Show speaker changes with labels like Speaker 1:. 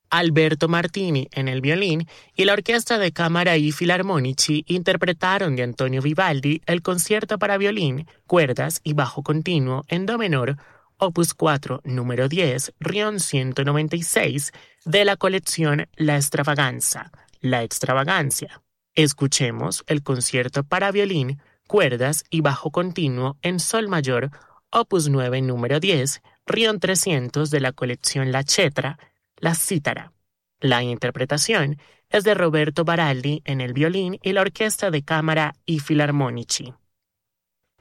Speaker 1: Alberto Martini en el violín y la Orquesta de Cámara y Filarmonici interpretaron de Antonio Vivaldi el concierto para violín, cuerdas y bajo continuo en do menor, opus 4, número 10, Rion 196, de la colección La Extravaganza, La Extravagancia. Escuchemos el concierto para violín, cuerdas y bajo continuo en sol mayor, opus 9, número 10, Rion 300, de la colección La Cetra, La Cítara. La interpretación es de Roberto Baraldi en el violín y la Orquesta de Cámara y Filarmonici.